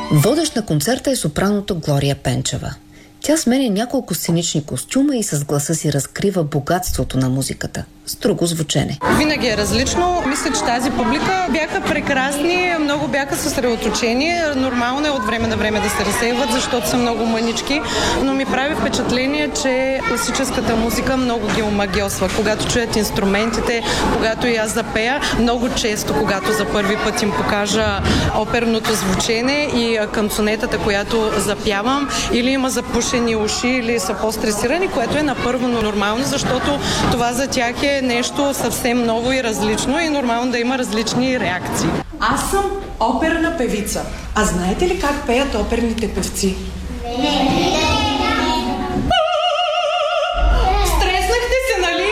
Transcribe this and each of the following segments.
Водещ на концерта е сопраното Глория Пенчева. Тя сменя няколко сценични костюма и с гласа си разкрива богатството на музиката с друго звучене. Винаги е различно. Мисля, че тази публика бяха прекрасни, много бяха съсредоточени. Нормално е от време на време да се разсейват, защото са много мънички, но ми прави впечатление, че класическата музика много ги омагьосва. Когато чуят инструментите, когато и аз запея, много често, когато за първи път им покажа оперното звучене и канцонетата, която запявам, или има запушени уши, или са по-стресирани, което е напърво нормално, защото това за тях е нещо съвсем ново и различно и нормално да има различни реакции. Аз съм оперна певица. А знаете ли как пеят оперните певци? Стреснахте се, нали?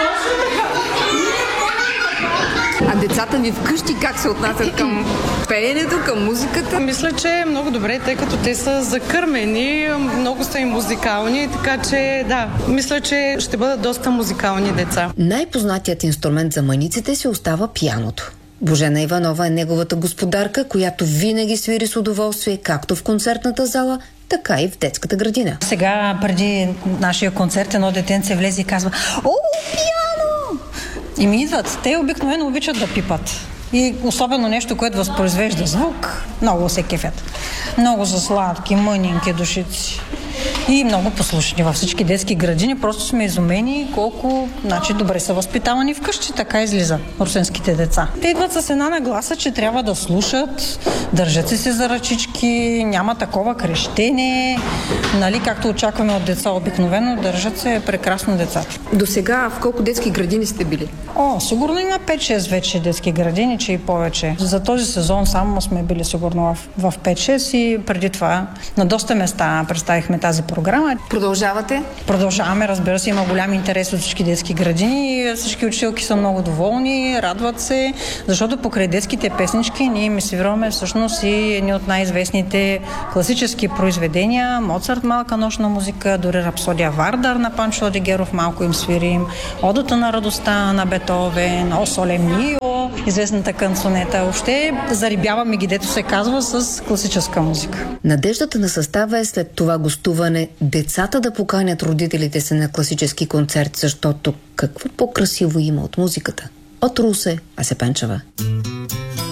А децата ви вкъщи как се отнасят към пеенето, към музиката? Мисля, че е много добре, тъй като те са закърмени, много са и музикални, така че да, мисля, че ще бъдат доста музикални деца. Най-познатият инструмент за мъниците си остава пианото. Божена Иванова е неговата господарка, която винаги свири с удоволствие както в концертната зала, така и в детската градина. Сега, преди нашия концерт, едно детенце влезе и казва: "О, пиано!" И ми идват. Те обикновено обичат да пипат. И особено нещо, което възпроизвежда звук, много се кефят. Много са сладки, мънинки душици. И много послушни във всички детски градини. Просто сме изумени колко добре са възпитавани вкъщи. Така излиза русенските деца. Те идват с една нагласа, че трябва да слушат, държат се за ръчички, няма такова крещене. Нали, както очакваме от деца обикновено, държат се прекрасно децата. До сега в колко детски градини сте били? Сигурно има 5-6 вече детски градини, че и повече. За този сезон само сме били сигурно в 5-6 и преди това на доста места представихме тази програма. Продължавате? Продължаваме, разбира се, има голям интерес от всички детски градини и всички учителки са много доволни, радват се, защото покрай детските песнички ние им свираме всъщност и едни от най-известните класически произведения: Моцарт, Малка нощна музика, дори рапсодия Вардар на Панчо Адигеров малко им свирим, Одата на радостта на Бетовен, О соле мио, известната канцонета. Въобще зарибяваме ги, дето се казва, с класическа музика. Надеждата на състава е след това гостуване децата да поканят родителите си на класически концерт, защото какво по-красиво има от музиката? От Русе, Ася Пенчева.